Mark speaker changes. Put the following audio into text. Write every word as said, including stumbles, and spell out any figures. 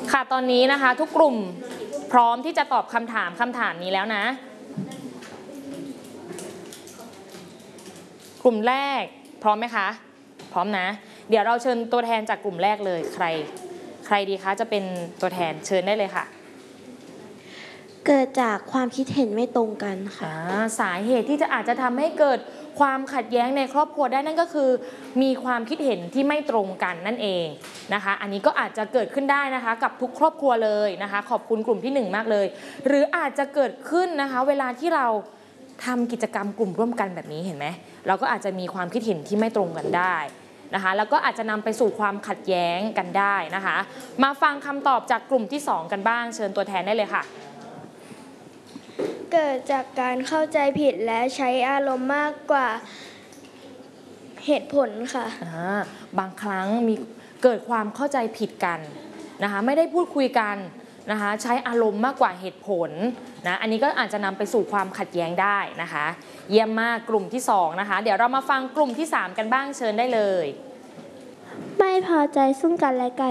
Speaker 1: ค่ะตอนนี้นะคะทุกกลุ่มพร้อมที่จะตอบคำถามคำถามนี้แล้วนะกลุ่มแรกพร้อมไหมคะพร้อมนะเดี๋ยวเราเชิญตัวแทนจากกลุ่มแรกเลยใครใครดีคะจะเป็นตัวแทนเชิญได้เลยค่ะ
Speaker 2: เกิดจากความคิดเห็นไม่ตรงกันค่ะ
Speaker 1: สาเหตุที่จะอาจจะทำให้เกิดความขัดแย้งในครอบครัวได้นั่นก็คือมีความคิดเห็นที่ไม่ตรงกันนั่นเองนะคะอันนี้ก็อาจจะเกิดขึ้นได้นะคะกับทุกครอบครัวเลยนะคะขอบคุณกลุ่มที่หนึ่งมากเลยหรืออาจจะเกิดขึ้นนะคะเวลาที่เราทำกิจกรรมกลุ่มร่วมกันแบบนี้เห็นไหมเราก็อาจจะมีความคิดเห็นที่ไม่ตรงกันได้นะคะแล้วก็อาจจะนำไปสู่ความขัดแย้งกันได้นะคะมาฟังคำตอบจากกลุ่มที่สองกันบ้างเชิญตัวแทนได้เลยค่ะ
Speaker 3: เกิดจากการเข้าใจผิดและใช้อารมณ์มากกว่าเหตุผลค่ะ
Speaker 1: บางครั้งมีเกิดความเข้าใจผิดกันนะคะไม่ได้พูดคุยกันนะคะใช้อารมณ์มากกว่าเหตุผลนะอันนี้ก็อาจจะนำไปสู่ความขัดแย้งได้นะคะเยี่ยมมากกลุ่มที่สองนะคะเดี๋ยวเรามาฟังกลุ่มที่สามกันบ้างเชิญได้เลย
Speaker 2: ไม่พอใจซึ่งกันและกัน